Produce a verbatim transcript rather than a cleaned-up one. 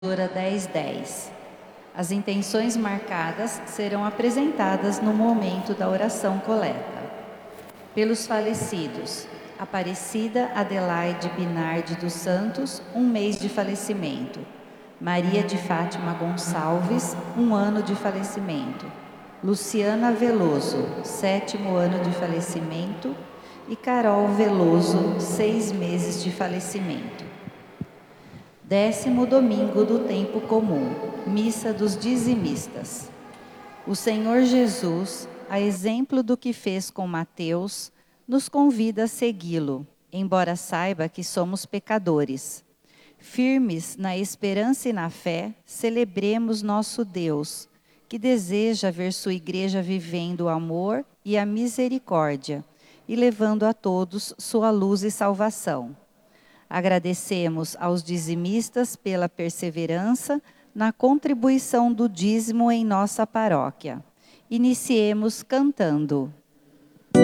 dez dez. As intenções marcadas serão apresentadas no momento da oração coleta. Pelos falecidos: Aparecida Adelaide Binardi dos Santos, um mês de falecimento. Maria de Fátima Gonçalves, um ano de falecimento. Luciana Veloso, sétimo ano de falecimento. E Carol Veloso, seis meses de falecimento. Décimo domingo do tempo comum, missa dos dizimistas. O Senhor Jesus, a exemplo do que fez com Mateus, nos convida a segui-lo, embora saiba que somos pecadores. Firmes na esperança e na fé, celebremos nosso Deus, que deseja ver sua igreja vivendo o amor e a misericórdia e levando a todos sua luz e salvação. Agradecemos aos dizimistas pela perseverança na contribuição do dízimo em nossa paróquia. Iniciemos cantando.